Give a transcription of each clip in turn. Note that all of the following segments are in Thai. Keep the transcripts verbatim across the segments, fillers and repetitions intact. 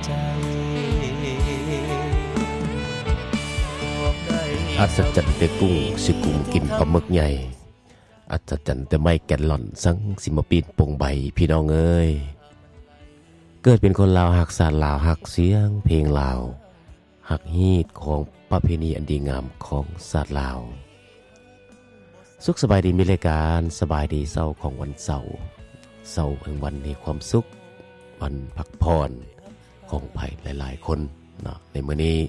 ใจอัศจรรย์แต่กุ้งสิกุ้งกินปลาหมึกใหญ่อัศจรรย์แต่ไม่แกนหล่อนสังสิมาปีนปงใบพี่น้องเอ้ยเกิดเป็นคนลาวหักศาสตร์ลาวหักเสียงเพลงลาวหักฮีดของประเพณีอันดีงามของศาสตร์ลาวสุขสบายดีมีรายการสบายดีเศร้าของวันเสาร์เสาร์แห่งวันในความสุขวันพักผ่อนของไผ่หลายๆคนเนาะในมื้อนี้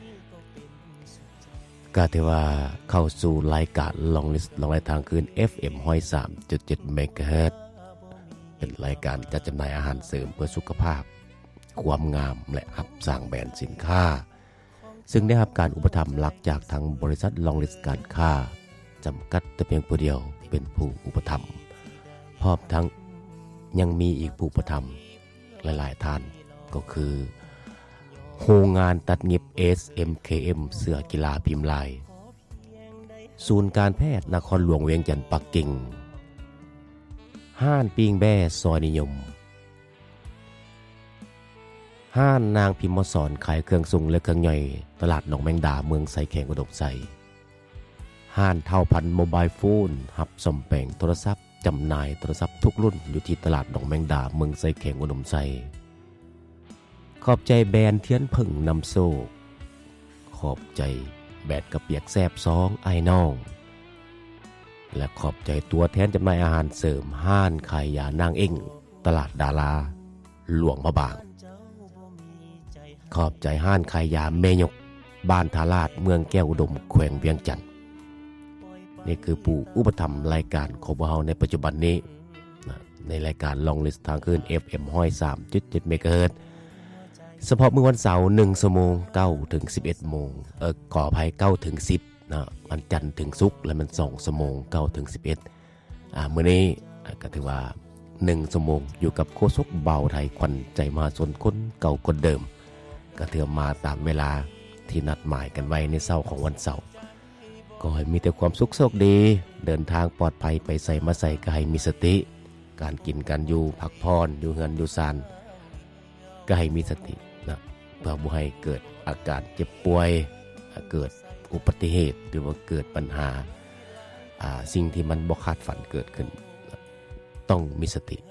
ก็ถือว่าเข้าสู่รายการลองลิสต์ลองรายทางคืน เอฟ เอ็ม หนึ่งศูนย์สามจุดเจ็ด เมกะเฮิรตซ์เป็นรายการจัดจำหน่ายอาหารเสริมเพื่อสุขภาพความงามและรับสร้างแบรนด์สินค้าซึ่งได้รับการอุปถัมภ์หลักจากทางบริษัทลองลิสต์การค้าจำกัดแต่เพียงผู้เดียวเป็นผู้อุปถัมภ์พร้อมทั้งยังมีอีกผู้อุปถัมภ์หลายๆท่านก็คือโรงงานตัดเย็บ เอส เอ็ม เค เอ็ม เสื้อกีฬาพิมพ์ลายศูนย์การแพทย์นครหลวงเวียงจันทร์ปักกิ่งห้านปิงแบ่ซอยนิยมห้านนางพิมพ์สอนขายเครื่องสุงและเครื่องย่อยตลาดหนองแมงดาเมืองไสแขงอุดมไสห้านเท่าพันโมบายโฟนหับซ่อมแปลงโทรศัพท์จำหน่ายโทรศัพท์ทุกรุ่นอยู่ที่ตลาดหนองแมงดาเมืองไสแขงอุดมไสขอบใจแบรนด์เทียนผึ่งนำโซขอบใจแบรนด์กระเปียกแซบซองไอ้น้องและขอบใจตัวแทนจำหน่ายอาหารเสริมห้านขายยานางเอ็งตลาดดาราหลวงพระบางขอบใจห้านขายยาเมยกบ้านทาราชเมืองแก้วอุดมแขวงเวียงจันทน์นี่คือผู้อุปถัมภ์รายการของพวกเราในปัจจุบันนี้ในรายการลองลิสต์ทางคืน เอฟ เอ็ม หนึ่งศูนย์สามจุดเจ็ด เมกะเฮิรตซ์เฉพาะมื้อวันเสาร์หนึ่งชั่วโมงเก้าถึงสิบเอ็ดโมงเอ่อขออภัยเก้าถึงสิบนะวันจันทร์ถึงศุกร์แล้วมันสองชั่วโมงเก้าถึงสิบเอ็ดอ่ามื้อนี้ก็ถือว่าหนึ่งชั่วโมงอยู่กับโคชกเบาไทยขวัญใจมหาชนคนเก่าคนเดิมก็ถือมาตามเวลาที่นัดหมายกันไว้ในเช้าของวันเสาร์ก็ให้มีแต่ความสุขโชคดีเดินทางปลอดภัยไปใส่มาใส่ก็ให้มีสติการกินการอยู่พักผ่อนอยู่เฮือนอยู่ซานก็ให้มีสตินะเพื่อบ่ให้เกิดอาการเจ็บป่วยเกิดอุบัติเหตุหรือว่าเกิดปัญหาอ่าสิ่งที่มันบ่คาดฝันเกิดขึ้นต้องมีสติ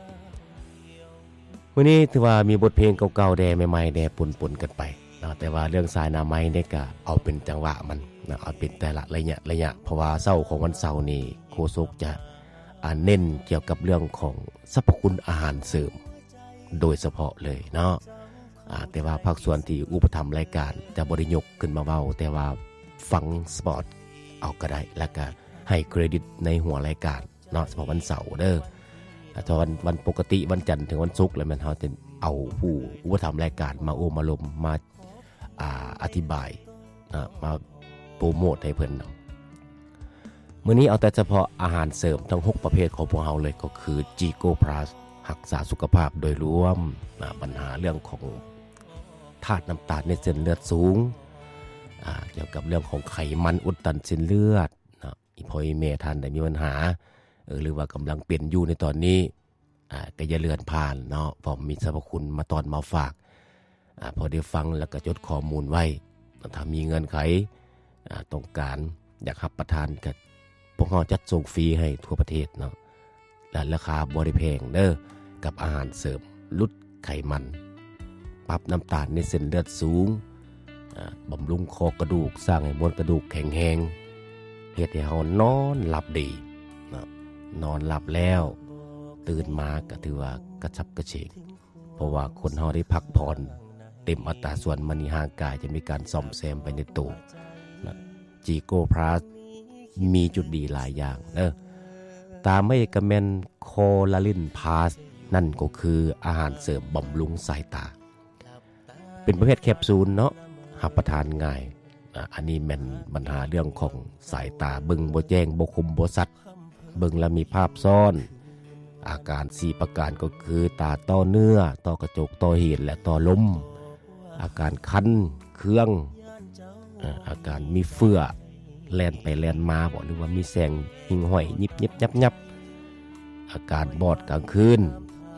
วันนี้ถือว่ามีบทเพลงเก่าๆแดใหม่ๆแดปนๆกันไปนะแต่ว่าเรื่องสายนาไม้เนี่ยก็เอาเป็นจังหวะมันนะเอาเป็นแต่ละระยะระยะเพราะว่าเช้าของวันเสาร์นี้โคศกจะอ่าเน้นเกี่ยวกับเรื่องของสรรพคุณอาหารเสริมโดยเฉพาะเลยเนาะแต่ว่าภาคส่วนที่อุปถัมภ์รายการจะบริยกขึ้นมาเบาแต่ว่าฟังสปอร์ตเอาก็ได้แล้วก็ให้เครดิตในหัวรายการเนาะเฉพาะวันเสาร์เด้อถ้าวันวันปกติวันจันทร์ถึงวันศุกร์แล้วมันเขาจะเอาผู้อุปถัมภ์รายการมาโอมาลมมาอ่าอธิบายมาโปรโมทให้เพิ่นมื้อนี้เอาแต่เฉพาะอาหารเสริมทั้งหกประเภทของพวกเราเลยก็คือ Gigo Plus รักษาสุขภาพโดยรวมปัญหาเรื่องของธาตุน้ำตาลในเส้นเลือดสูงเกี่ยวกับเรื่องของไขมันอุดตันเส้นเลือดนะอีพอยเมท่านได้มีปัญหาหรือว่ากำลังเป็นอยู่ในตอนนี้ก็อย่าเลื่อนผ่านเนาะผมมีสรรพคุณมาตอนมาฝากพอได้ฟังแล้วก็จดข้อมูลไว้ถ้ามีเงินไขต้องการอยากรับประทานก็พวกเราจัดส่งฟรีให้ทั่วประเทศเนาะและราคาบ่ได้แพงเด้อกับอาหารเสริมลดไขมันปรับน้ำตาลในเส้นเลือดสูงบำรุงคอกระดูกสร้างให้มวลกระดูกแข็งแรงเฮ็ดให้เฮานอนหลับดีนะนอนหลับแล้วตื่นมาก็ถือว่ากระชับกระเฉงเพราะว่าคนเฮาได้พักผ่อนเต็มอัตราส่วนมณีห่างกายจะมีการซ่อมแซมไปในตัวนะ Gigo Plus มีจุดดีหลายอย่างเด้อตามไม่กระแมนโคลาลินพาสนั่นก็คืออาหารเสริมบำรุงสายตาเป็นประเภทแคปซูลเนาะรับประทานง่ายอันนี้แม่นปัญหาเรื่องของสายตาเบิ่งบ่แจ้งบ่คมบ่ชัดเบิ่งแล้วมีภาพซ้อนอาการสี่ประการก็คือตาต้อเนื้อต้อกระจกต้อเห็นและต้อลมอาการคันเคืองอาการมีเฟื่อแล่นไปแล่นมาบ่หรือว่ามีแสงหิ่งห้อยยิบยิบยับยับอาการบอดกลางคืน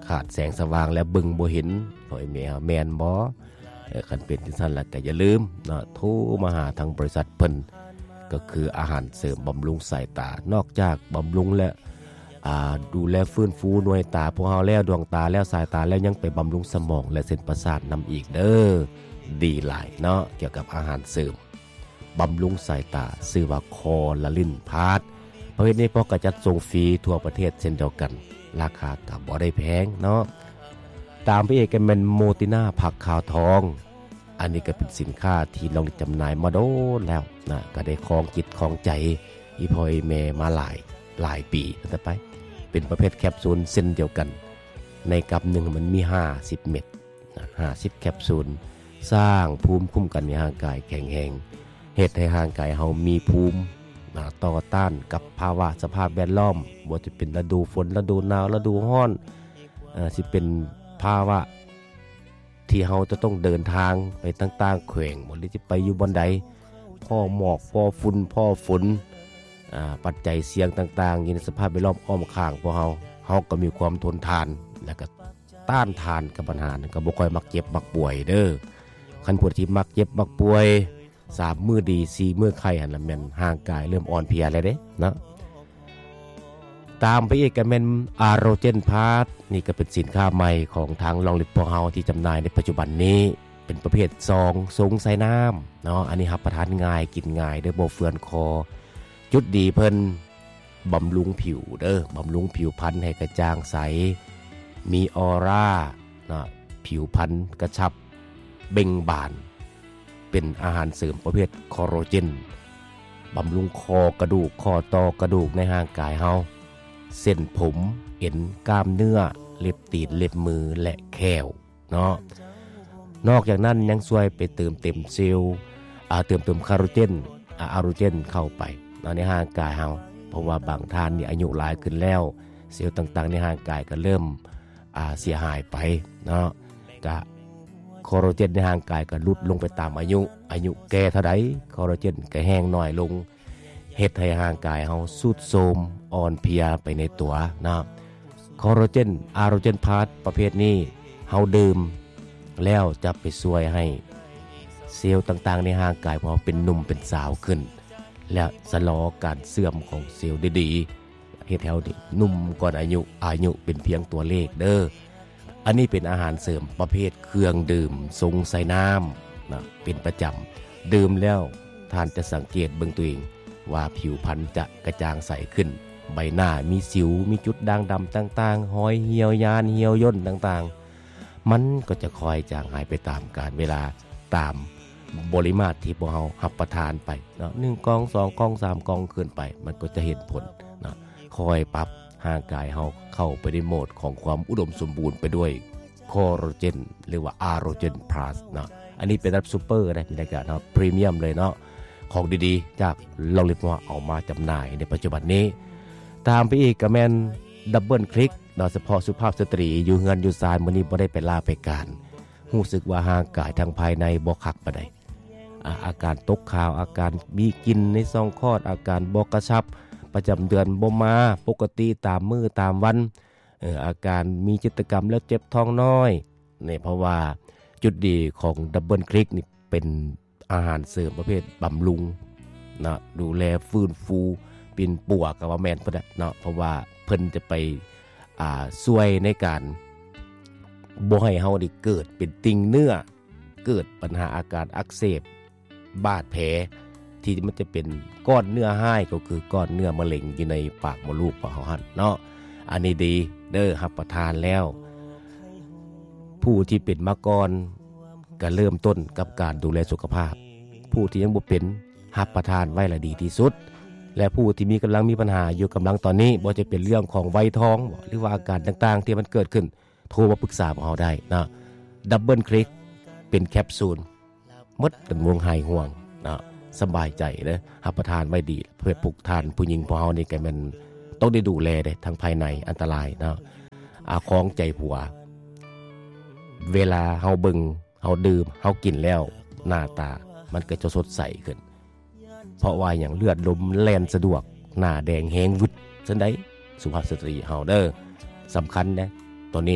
ขาดแสงสว่างแล้วบึงบ่เห็นพ่อแม่แม่นบ่เอ่อคันเป็นจังซั่นแล้วก็อย่าลืมเนาะโทรมาหาทางบริษัทเพิ่นก็คืออาหารเสริมบำรุงสายตานอกจากบำรุงและอ่าดูแลฟื้นฟูหน่วยตาพวกเฮาแล้วดวงตาแล้วสายตาแล้วยังไปบำรุงสมองและเส้นประสาทนำอีกเด้อดีหลายเนาะเกี่ยวกับอาหารเสริมบำรุงสายตาชื่อว่าคอลาลินพาร์ทประเภทนี้พอกระจัดส่งฟรีทั่วประเทศเช่นเดียวกันราคาก็บ่ได้แพงเนาะตามพี่เอกก็แม่นโมติน่าผักขาวทองอันนี้ก็เป็นสินค้าที่ลองจำหน่ายมาโดนแล้วนะก็ได้ครองจิตครองใจอีพ่ออีแม่มาหลายหลายปีต่อไปเป็นประเภทแคปซูลเส้นเดียวกันในกับหนึ่งมันมีห้าสิบเม็ดนะห้าสิบแคปซูลสร้างภูมิคุ้มกันในร่างกายแข็งแรงเฮ็ดให้ร่างกายเฮามีภูมินะต่อต้านกับภาวะสภาพแวดล้อมบ่ว่าจะเป็นฤดูฝนฤดูหนาวฤดูร้อนเอ่อสิเป็นภาวะที่เฮาจะต้องเดินทางไปต่างๆแขวงบ่หรือสิไปอยู่บ่อนใดพ่อหมอกพ่อฝุ่นพ่อฝนอ่าปัจจัยเสี่ยงต่างๆอยู่ในสภาพแวดล้อมอ้อมข้างพวกเฮาเฮาก็มีความทนทานและก็ต้านทานกับปัญหานั้นก็บ่ค่อยมักเจ็บมักป่วยเด้อคันผู้ที่มักเจ็บมักป่วยสามมื้อดีสี่มื้อไข้หั่นล่ะแม่นร่างกายเริ่มอ่อนเพลียแล้วเด้เนาะตามไปอีกก็แม่นอาโรเจนพาร์ทนี่ก็เป็นสินค้าใหม่ของทางลองลิตพวกเฮาที่จำหน่ายในปัจจุบันนี้เป็นประเภทซองทรงใส่น้ำเนาะอันนี้รับประทานง่ายกินง่ายเด้อบ่เฟื่อนคอจุดดีเพิ่นบำรุงผิวเด้อบำรุงผิวพรรณให้กระจ่างใสมีออร่านะผิวพรรณกระชับเบ่งบานเป็นอาหารเสริมประเภทคอลลาเจนบำรุงคอกระดูกคอต่อกระดูกในร่างกายเฮาเส้นผมเอ็นกล้ามเนื้อเล็บตีนเล็บมือและแขวเนาะนอกจากนั้นยังช่วยไปเติมเต็มเซลล์อ่าเติมเติมคาร์โรเจนอะอาโรเจนเข้าไปในร่างกายเฮาเพราะว่าบางท่านนี่อายุหลายขึ้นแล้วเซลล์ต่างๆในร่างกายก็เริ่มอ่าเสียหายไปเนาะก็คอลลาเจนในร่างกายก็ลดลงไปตามอายุอายุแก่เท่าใดคอลลาเจนก็แห้งน้อยลงเฮ็ดให้ร่างกายเฮาสุดโทรมอ่อนเพลียไปในตัวนะคอลลาเจนอาโรเจนพาร์ทประเภทนี้เฮาดื่มแล้วจะไปช่วยให้เซลล์ต่างๆในร่างกายของเราเป็นหนุ่มเป็นสาวขึ้นและชะลอการเสื่อมของเซลล์ได้ดีเฮ็ดให้เฮาหนุ่มก่อนอายุอายุเป็นเพียงตัวเลขเด้ออันนี้เป็นอาหารเสริมประเภทเครื่องดื่มทรงใส่น้ำนะเป็นประจำดื่มแล้วท่านจะสังเกตเบิ่งตัวเองว่าผิวพรรณจะกระจ่างใสขึ้นใบหน้ามีสิวมีจุดด่างดำต่างๆหอยเหี่ยวยานเหี่ยวย่นต่างๆมันก็จะคอยจางหายไปตามกาลเวลาตามปริมาตรที่พวกเรารับประทานไปเนาะหนึ่งกล่องสองกล่องสามกล่องขึ้นไปมันก็จะเห็นผลนะคอยปรับร่างกายเฮาเข้าไปในโหมดของความอุดมสมบูรณ์ไปด้วยคอลลาเจนหรือว่าอาโรเจนพลัสเนาะอันนี้เป็นระดับซุปเปอร์นะมีรายการเนาะพรีเมียมเลยเนาะของดีๆจากลองลิตว่าเอามาจำหน่ายในปัจจุบันนี้ตามไปอีกก็แม่นดับเบิลคลิกโดยเฉพาะสุภาพสตรีอยู่เฮือนอยู่ศาลมื้อนี้บ่ได้ไปลาไปการรู้สึกว่าร่างกายทางภายในบ่คักปานใดอ่าอาการตกขาวอาการมีกลิ่นในช่องคลอดอาการบ่กระชับประจำเดือนบ่มาปกติตามมื้อตามวันเอ่ออาการมีจิตกรรมแล้วเจ็บท้องน้อยนี่เพราะว่าจุดดีของดับเบิลคลิกนี่เป็นอาหารเสริมประเภทบำรุงนะดูแลฟื้นฟูเป็นปัวกับว่าแม่นพุ่นน่ะเนาะเพราะว่าเพิ่นจะไปอ่าช่วยในการบ่ให้เฮาได้เกิดเป็นติ่งเนื้อเกิดปัญหาอาการอักเสบบาดแผลที่มันจะเป็นก้อนเนื้อห้ายก็คือก้อนเนื้อมะเร็งอยู่ในปากมดลูกของเฮาหั่นเนาะอันนี้ดีเด้อรับประทานแล้วผู้ที่เป็นมาก่อนก็เริ่มต้นกับการดูแลสุขภาพผู้ที่ยังบ่เป็นรับประทานไว้ละดีที่สุดและผู้ที่มีกำลังมีปัญหาอยู่กำลังตอนนี้บ่จะเป็นเรื่องของวัยทองหรือว่าอาการต่างๆที่มันเกิดขึ้นโทรมาปรึกษาพวกเราได้นะดับเบิลคลิกเป็นแคปซูลหมดกันวงหายห่วงนะสบายใจเด้อรับประทานไว้ดีเพื่อปลุกทานผู้หญิงพวกเรานี่ก็มันต้องได้ดูแลเด้ทางภายในอันตรายนะอาของใจผัวเวลาเฮาเบิ่งเฮาดื่มเฮากินแล้วหน้าตามันก็จะสดใสขึ้นเพราะว่าอย่างเลือดลมแล่นสะดวกหน้าแดงแฮงวึดซั่นใดสุภาพสตรีเฮาเด้อสำคัญนะตัวนี้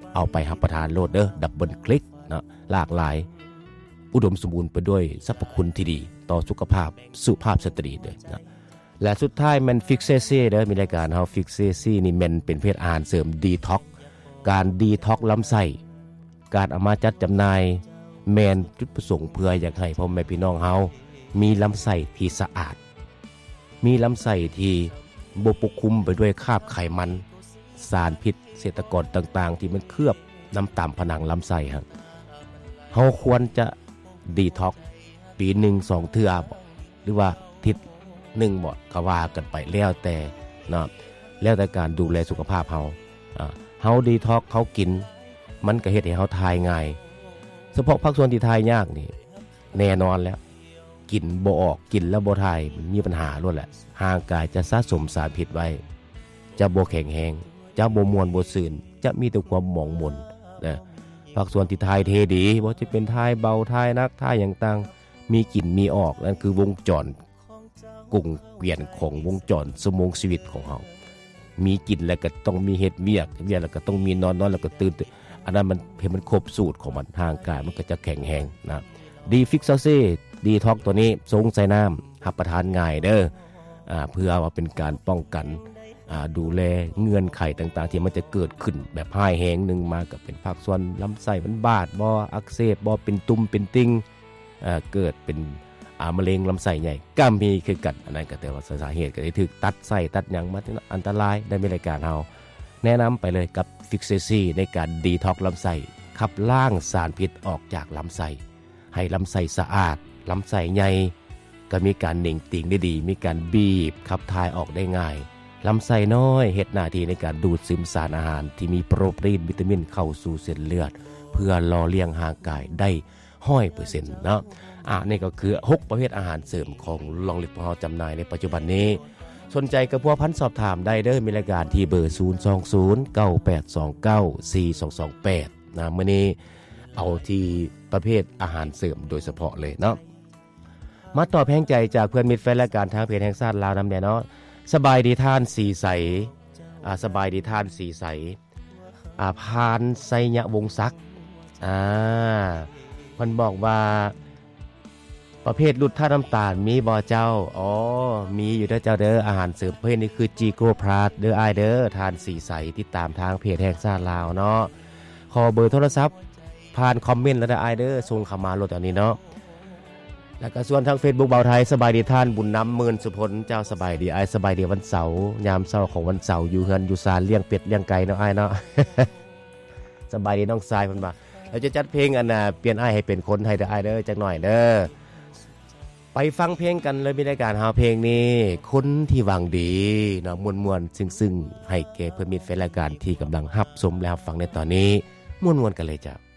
เอาไปรับประทานโลดเด้อดับเบิลคลิกเนาะหลากหลายอุดมสมบูรณ์ไปด้วยสรรพคุณที่ดีต่อสุขภาพสุภาพสตรีเด้อนะและสุดท้ายแมนฟิกเซซี่เด้อมีรายการเฮาฟิกเซซี่นี่แม่นเป็นเพศอาหารเสริมดีท็อกการดีท็อกลำไส้การเอามาจัดจำหน่ายแมนจุดประสงค์เพื่ออยากให้พ่อแม่พี่น้องเฮามีลำไส้ที่สะอาดมีลำไส้ที่บ่ปกคลุมไปด้วยคราบไขมันสารพิษเศรษฐกรต่างๆที่มันเคลือบน้ำตามผนังลำไส้ครับเฮาควรจะดีท็อกปีหนึ่งสองเทื่อหรือว่าทิศหนึ่งบ่ก็ว่ากันไปแล้วแต่เนาะแล้วแต่การดูแลสุขภาพเฮาอ่าเฮาดีท็อกเฮากินมันก็เฮ็ดให้เฮาทายง่ายเฉพาะภาคส่วนที่ทายยากนี่แน่นอนแล้วกินบ่ออกกินแล้วบ่ทายมันมีปัญหาล้วนแหละห่างกายจะสะสมสารพิษไว้จะบ่แข็งแรงจะบ่มวนบ่ซื่นจะมีแต่ความหมองมนนะภาคส่วนที่ทายเทดีบ่จะเป็นทายเบาทายนักทายอย่างต่างมีกินมีออกนั่นคือวงจรกุ้งเกวียนของวงจรสมองชีวิตของเฮามีกินแล้วก็ต้องมีเฮ็ดเวียกเวียกแล้วก็ต้องมีนอนนอนแล้วก็ตื่นอันนั้นมันเห็นมันครบสูตรของมันทางกายมันก็จะแข็งแรงนะดีฟิกซ์ซี่ดีท็อกตัวนี้ทรงใส่น้ำรับประทานง่ายเด้ออ่าเพื่อว่าเป็นการป้องกันอ่าดูแลเงื่อนไขต่างๆที่มันจะเกิดขึ้นแบบหายแหงนึงมากับเป็นภาคส่วนลำไส้มันบาดบ่อักเสบบ่เป็นตุ่มเป็นติ่งอ่าเกิดเป็นอ่ามะเร็งลำไส้ใหญ่ก็มีคือกันอันนั้นก็แต่ว่าสาเหตุก็ได้ถูกตัดไส้ตัดหยังมาอันตรายได้ในรายการเฮาแนะนำไปเลยกับฟิกเซซี่ในการดีท็อกลำไส้ขับล้างสารพิษออกจากลำไส้ให้ลำไส้สะอาดลำไส้ใหญ่ก็มีการเน่งติ่งได้ดีมีการบีบขับถ่ายออกได้ง่ายลำไส้น้อยเฮ็ดหน้าที่ในการดูดซึมสารอาหารที่มีโปรตีนวิตามินเข้าสู่เส้นเลือดเพื่อหล่อเลี้ยงร่างกายได้ ร้อยเปอร์เซ็นต์ เนาะอ่ะนี่ก็คือหกประเภทอาหารเสริมของลองลิฟของเราจำหน่ายในปัจจุบันนี้สนใจกับพวกพันสอบถามได้เด้อมีรายการที่เบอร์ศูนย์ สอง ศูนย์ เก้า แปด สอง เก้า สี่ สอง สอง แปดนะมื้อนี้เอาที่ประเภทอาหารเสริมโดยเฉพาะเลยเนาะมาตอบแห่งใจจากเพื่อนมิตรแฟนรายการทางเพจแห่งชาติลาวนำแน่เนาะสบายดีท่านสีใสอ่าสบายดีท่านสีใสอ่าพานไสยะวงศ์ศักดิ์อ่าเพิ่นบอกว่าประเภทลดท่าน้ำตาลมีบ่เจ้าอ๋อมีอยู่เด้อเจ้าเด้ออาหารเสริมประเภทนี้คือจีโกพลาสเด้ออ้ายเด้อทานสีใสติดตามทางเพจแห่งชาติลาวเนาะขอเบอร์โทรศัพท์ผ่านคอมเมนต์แล้วเด้ออ้ายเด้อส่งเข้ามาโลดตอนนี้เนาะแล้วก็ส่วนทาง Facebook เบาไทยสบายดีท่านบุญน้ำหมื่นสุพลเจ้าสบายดีอ้ายสบายดีวันเสาร์ยามเช้าของวันเสาร์อยู่เฮือนอยู่ศาลเลี้ยงเป็ดเลี้ยงไก่เนาะอ้ายเนาะ สบายดีน้องทรายเพิ่นว่าเราจะจัดเพลงอันน่ะเปลี่ยนอ้ายให้เป็นคนให้เด้ออ้ายเด้อจักหน่อยเด้อไปฟังเพลงกันเลยมีรายการหาเพลงนี้คนที่หวังดีเนาะม่วนๆซึ้งๆให้แก่เพื่อนมิตรแฟนรายการที่กำลังรับชมและรับฟังในตอนนี้ม่วนๆกันเลยจ้ะ